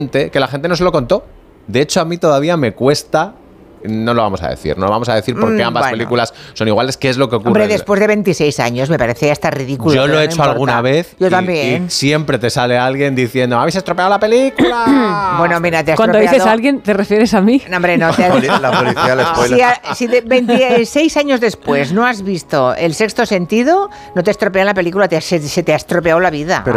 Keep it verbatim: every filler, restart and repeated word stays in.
que la gente no se lo contó. De hecho, a mí todavía me cuesta... No lo vamos a decir, no lo vamos a decir porque ambas bueno. películas son iguales. ¿Qué es lo que ocurre? Hombre, después de veintiséis años me parece hasta ridículo. Yo lo he hecho no alguna vez. Yo y, también. Y siempre te sale alguien diciendo, ¿habéis estropeado la película? Bueno, mira, te has Cuando estropeado... dices a alguien, ¿te refieres a mí? No, hombre, no. Te has... La policía le spoiler. Si, a, si de veintiséis años después no has visto El sexto sentido, no te estropean la película, te, se, se te ha estropeado la vida. Pero